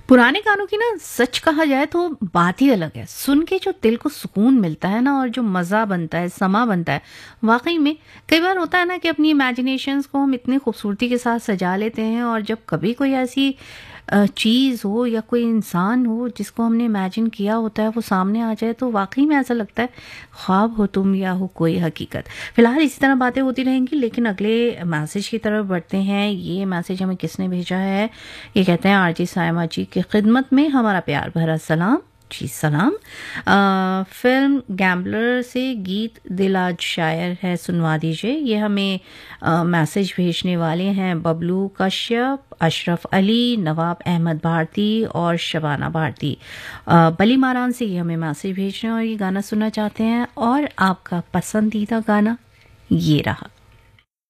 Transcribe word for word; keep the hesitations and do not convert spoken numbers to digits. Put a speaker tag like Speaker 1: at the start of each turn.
Speaker 1: पुराने गानों की ना सच कहा जाए तो बात ही अलग है। सुन के जो दिल को सुकून मिलता है ना और जो मज़ा बनता है, समा बनता है, वाक़ई में कई बार होता है ना कि अपनी इमेजिनेशंस को हम इतनी खूबसूरती के साथ सजा लेते हैं और जब कभी कोई ऐसी अ, चीज़ हो या कोई इंसान हो जिसको हमने इमेजिन किया होता है वो सामने आ जाए तो वाक़ई में ऐसा लगता है ख्वाब हो तुम या हो कोई हकीकत। फ़िलहाल इसी तरह बातें होती रहेंगी लेकिन अगले मैसेज की तरफ बढ़ते हैं। ये मैसेज हमें किसने भेजा है? ये कहते हैं आरजे सायमा जी की खिदमत में हमारा प्यार भरा सलाम। जी सलाम। अ, फिल्म गैम्बलर से गीत दिल आज शायर है सुनवा दीजिए। ये हमें अ, मैसेज भेजने वाले हैं बबलू कश्यप, अशरफ अली, नवाब अहमद भारती और शबाना भारती। अ, बली मारान से ये हमें मैसेज भेज रहे हैं और ये गाना सुनना चाहते हैं और आपका पसंदीदा गाना ये रहा।